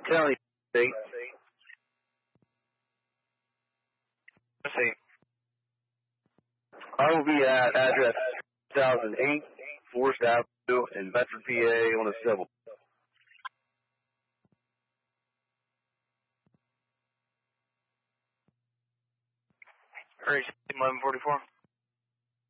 County State. Let's see. I will be at address 2008 Forest Avenue in Bedford, PA on a civil. Hurry, 1144.